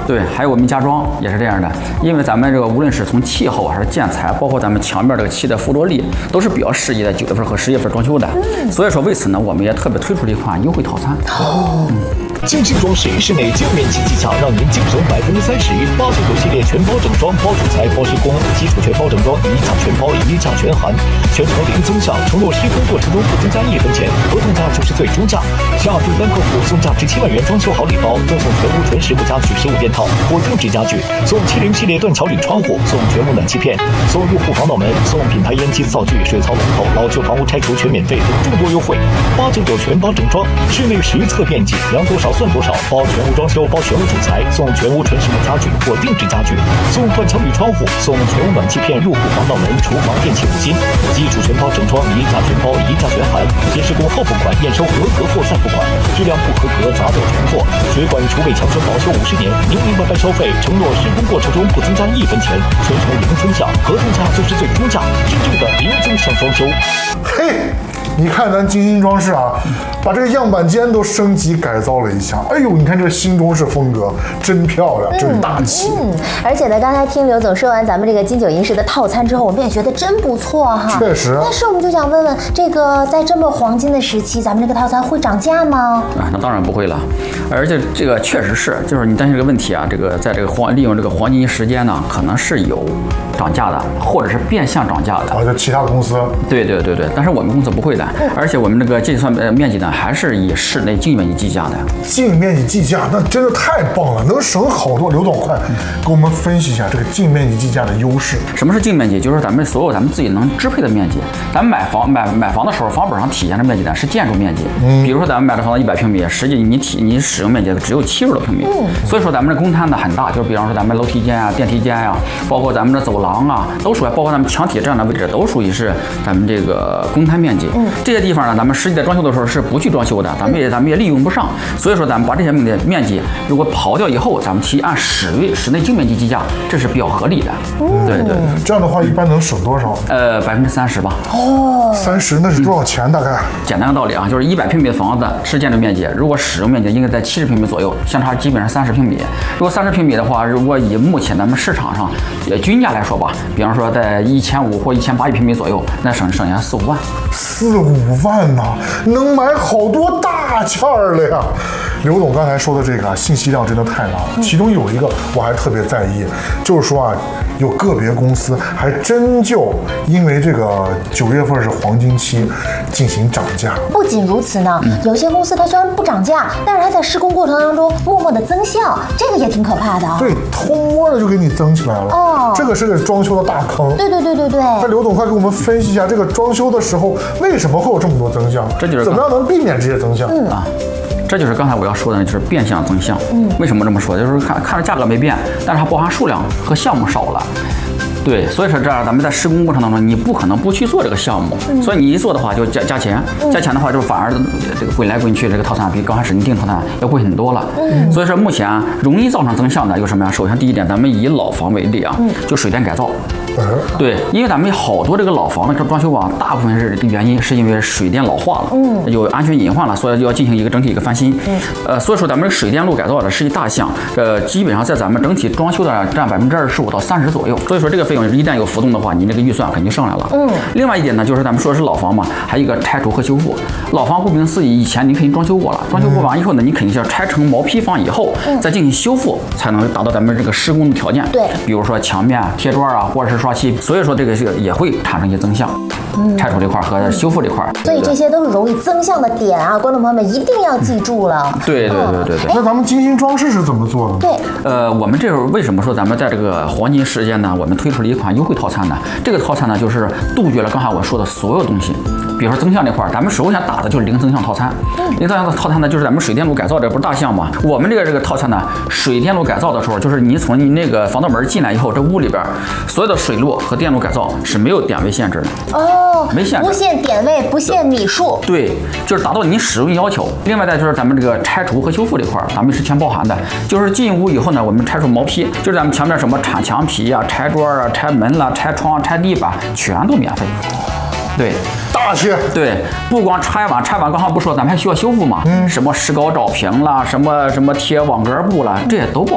对，还有我们家装也是这样的，因为咱们这个无论是从气候还是建材，包括咱们墙面这个漆的附着力，都是比较适宜的9月份和10月份装修的。所以说为此呢，我们也特别推出了一款优惠套餐。 精心装饰，室内净面积技巧，让您精省30%。899系列全包整装，包主材、包施工，基础全包整装，一价全包，一价全含，全程零增项，承诺施工过程中不增加1分钱，合同价就是最终价。下订单客户送价值7万元装修好礼包，赠送全屋纯实木家具15件套或定制家具，送70系列断桥铝窗户，送全屋暖气片，送入户防盗门，送品牌烟机扫具、水槽龙头，老旧房屋拆除全免费等众多优惠。899全包整装，室内实测面积，量多少算多少，包全屋装修，包全屋主材，送全屋纯实木家具或定制家具，送断桥铝窗户，送全屋暖气片、入户防盗门、厨房电器5金，基础全包整装，一价全包，一价全含，先施工后付款，验收合格后再付款，质量不合格砸掉全货。水管厨卫强生保修50年，明白消费，承诺施工过程中不增加1分钱，全程零增项，合同价就是最终价，真正的零增项装修。 嘿。你看咱精心装饰啊，把这个样板间都升级改造了一下。哎呦，你看这个新中式风格真漂亮，真大气。 而且呢，刚才听刘总说完咱们这个金9银10的套餐之后，我们也觉得真不错哈。 确实。 但是我们就想问问，这个在这么黄金的时期，咱们这个套餐会涨价吗？ 那当然不会了。而且这个确实是，就是你担心这个问题啊，这个在这个利用这个黄金时间呢，可能是有涨价的，或者是变相涨价的。 就其他公司。 对，但是我们公司不会的。而且我们这个计算面积呢，还是以室内净面积计价的。 净面积计价，那真的太棒了，能省好多。刘总，快给我们分析一下这个净面积计价的优势。 什么是净面积？就是咱们所有咱们自己能支配的面积。咱们买房的时候，房本上体现的面积呢是建筑面积。比如说咱们买的房子100平米，实际你使用面积只有70多平米。所以说咱们的公摊呢很大，就是比方说咱们楼梯间啊、电梯间啊，包括咱们的走廊啊，都属于，包括咱们墙体这样的位置，都属于是咱们这个公摊面积。这些地方呢，咱们实际在装修的时候是不去装修的，咱们也利用不上。所以说咱们把这些面积如果刨掉以后，咱们去按室内净面积计价，这是比较合理的。对。 这样的话一般能省多少 ？30%吧。 30%那是多少钱？大概？ 简单的道理啊，就是100平米的房子是建筑面积，如果使用面积应该在70平米左右，相差基本上30平米。如果30平米的话，如果以目前咱们市场上均价来说吧，比方说在1500或1800平米左右，那省下4、5万。 4、5万呐，能买好多大件儿了呀！刘总刚才说的这个信息量真的太大了，其中有一个我还特别在意，就是说啊，有个别公司还真就因为这个9月份是黄金期进行涨价。 不仅如此呢，有些公司它虽然不涨价，但是它在施工过程当中默默的增项，这个也挺可怕的。 对，偷摸的就给你增起来了。这个是个装修的大坑。对。那刘总快给我们分析一下，这个装修的时候为什么会有这么多增项？ 这就是怎么样能避免这些增项啊？这就是刚才我要说的，就是变相增项。为什么这么说？就是看着价格没变，但是它包含数量和项目少了。对，所以说这样咱们在施工过程当中，你不可能不去做这个项目，所以你一做的话就加钱，加钱的话就反而这个滚来滚去，这个套餐比刚开始你订套餐要贵很多了。所以说目前容易造成增项的有什么呀？首先第一点，咱们以老房为例啊，就水电改造。对，因为咱们好多这个老房的装修啊，大部分是原因是因为水电老化了，有安全隐患了，所以就要进行一个整体一个翻新。所以说咱们水电路改造的是一大项，基本上在咱们整体装修的占25%到30%左右。所以说这个费用一旦有浮动的话，你那个预算肯定上来了。另外一点呢，就是咱们说的是老房嘛，还有一个拆除和修复。老房顾名思义，以前你肯定装修过了，装修过完以后呢，你肯定是要拆成毛坯房以后，再进行修复，才能达到咱们这个施工的条件。 对， 比如说墙面贴砖啊，或者是刷漆。所以说这个也会产生一些增项，拆除这块和修复这块。 所以这些都是容易增项的点啊，观众朋友们一定要记住了。 对。 那咱们精心装饰是怎么做的？ 对， 我们这会儿为什么说咱们在这个黄金时间呢？我们推出了一款优惠套餐呢？这个套餐呢，就是杜绝了刚才我说的所有东西。比如说增项这块，咱们首先打的就是零增项套餐。零增项的套餐呢，就是咱们水电路改造这不是大项嘛？我们这个套餐呢，水电路改造的时候，就是你从你那个防盗门进来以后，这屋里边所有的水路和电路改造是没有点位限制的。没限制， 不限点位，不限米数。 对，就是达到你使用要求。另外再就是咱们这个拆除和修复这块，咱们是全包含的。就是进屋以后呢，我们拆除毛坯，就是咱们墙面什么铲墙皮啊、拆砖啊、拆门啦、拆窗、拆地板，全都免费。对， 大气。 对，不光拆完，刚才不说咱们还需要修复嘛？什么石膏罩平啦，什么贴网格布啦，这些都包